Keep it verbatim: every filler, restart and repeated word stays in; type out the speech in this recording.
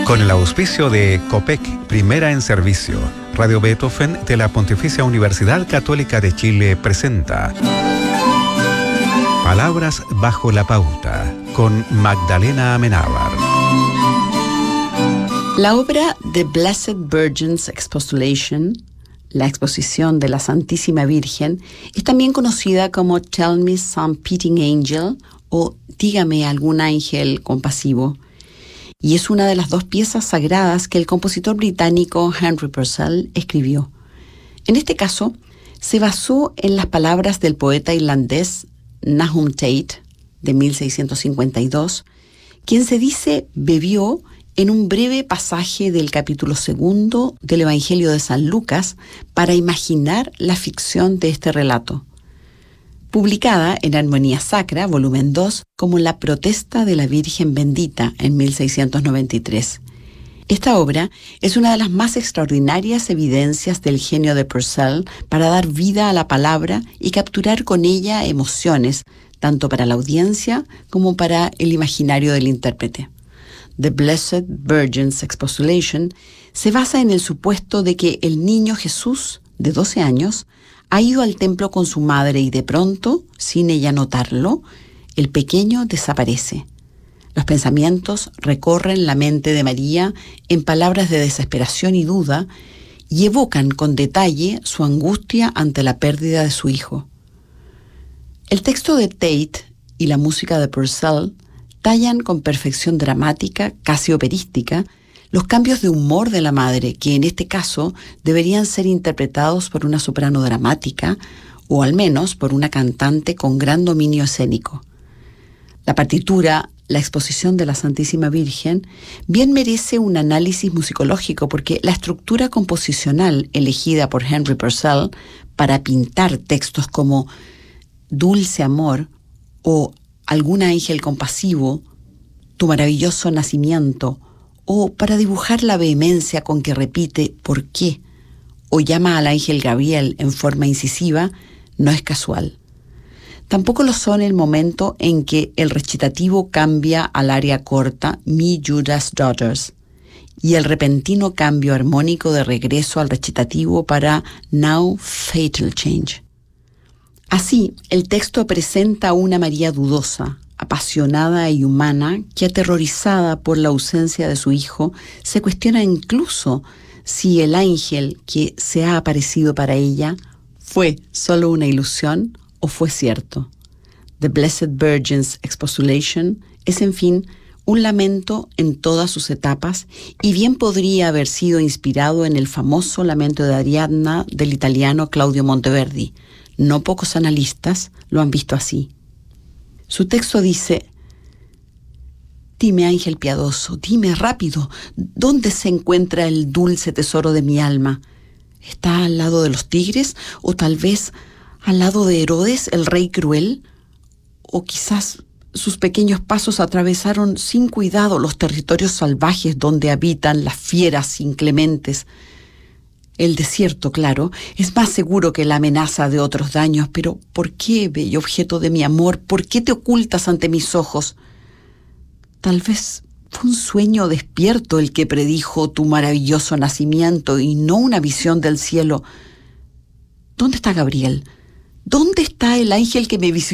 Con el auspicio de COPEC, Primera en Servicio, Radio Beethoven de la Pontificia Universidad Católica de Chile presenta Palabras bajo la pauta, con Magdalena Amenábar. La obra The Blessed Virgin's Expostulation, la exposición de la Santísima Virgen, es también conocida como Tell Me Some Pitying Angel o Dígame algún ángel compasivo, y es una de las dos piezas sagradas que el compositor británico Henry Purcell escribió. En este caso, se basó en las palabras del poeta irlandés Nahum Tate, de mil seiscientos cincuenta y dos, quien se dice bebió en un breve pasaje del capítulo segundo del Evangelio de San Lucas para imaginar la ficción de este relato. Publicada en Armonía Sacra, volumen dos, como La Protesta de la Virgen Bendita en mil seiscientos noventa y tres. Esta obra es una de las más extraordinarias evidencias del genio de Purcell para dar vida a la palabra y capturar con ella emociones, tanto para la audiencia como para el imaginario del intérprete. The Blessed Virgin's Expostulation se basa en el supuesto de que el niño Jesús, de doce años, ha ido al templo con su madre y de pronto, sin ella notarlo, el pequeño desaparece. Los pensamientos recorren la mente de María en palabras de desesperación y duda y evocan con detalle su angustia ante la pérdida de su hijo. El texto de Tate y la música de Purcell tallan con perfección dramática, casi operística, los cambios de humor de la madre, que en este caso deberían ser interpretados por una soprano dramática o al menos por una cantante con gran dominio escénico. La partitura, la exposición de la Santísima Virgen, bien merece un análisis musicológico porque la estructura composicional elegida por Henry Purcell para pintar textos como Dulce Amor o Algún ángel compasivo, Tu maravilloso nacimiento, o para dibujar la vehemencia con que repite ¿por qué? O llama al ángel Gabriel en forma incisiva, no es casual. Tampoco lo son el momento en que el recitativo cambia al aria corta Me Judas Daughters y el repentino cambio armónico de regreso al recitativo para Now Fatal Change. Así, el texto presenta a una María dudosa, apasionada y humana, que aterrorizada por la ausencia de su hijo, se cuestiona incluso si el ángel que se ha aparecido para ella fue solo una ilusión o fue cierto. The Blessed Virgin's Expostulation es, en fin, un lamento en todas sus etapas y bien podría haber sido inspirado en el famoso lamento de Ariadna del italiano Claudio Monteverdi. No pocos analistas lo han visto así. Su texto dice: Dime, ángel piadoso, dime rápido, ¿dónde se encuentra el dulce tesoro de mi alma? ¿Está al lado de los tigres? ¿O tal vez al lado de Herodes, el rey cruel? ¿O quizás sus pequeños pasos atravesaron sin cuidado los territorios salvajes donde habitan las fieras inclementes? El desierto, claro, es más seguro que la amenaza de otros daños, pero ¿por qué, bello objeto de mi amor? ¿Por qué te ocultas ante mis ojos? Tal vez fue un sueño despierto el que predijo tu maravilloso nacimiento y no una visión del cielo. ¿Dónde está Gabriel? ¿Dónde está el ángel que me visitó?